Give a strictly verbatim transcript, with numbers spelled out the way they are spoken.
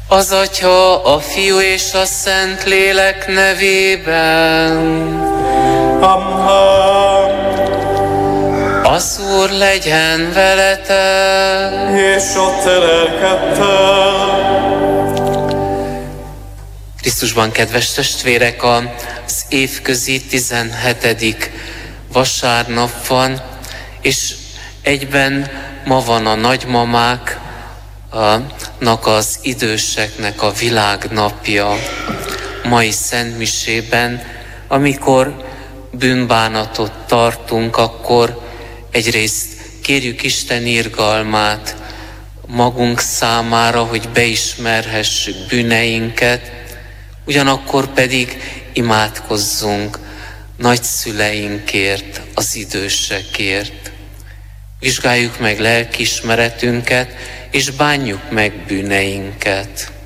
Az Atya, a Fiú és a Szent Lélek nevében. Amen. Az Úr legyen veletek. És a te lelkeddel. Krisztusban, kedves testvérek, az évközi tizenhetedik vasárnap van, és egyben ma van a nagymamáknak, az időseknek a világnapja. Mai szentmisében, amikor bűnbánatot tartunk, akkor egyrészt kérjük Isten irgalmát magunk számára, hogy beismerhessük bűneinket, ugyanakkor pedig imádkozzunk nagyszüleinkért, az idősekért. Vizsgáljuk meg lelkiismeretünket, és bánjuk meg bűneinket.